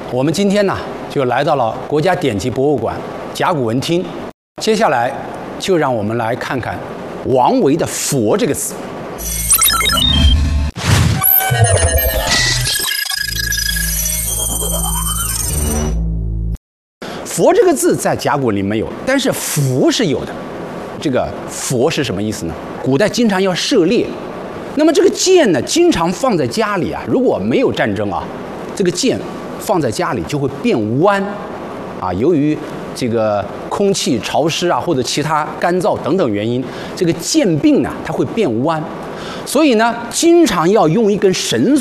我们今天呢就来到了国家典籍博物馆甲骨文厅，接下来就让我们来看看王维的“佛”这个字。佛这个字在甲骨文里没有，但是符是有的。这个佛是什么意思呢？古代经常要射猎，那么这个箭呢，经常放在家里啊。如果没有战争啊，这个箭放在家里就会变弯，啊，由于这个空气潮湿啊，或者其他干燥等等原因，这个箭柄呢它会变弯，所以呢，经常要用一根绳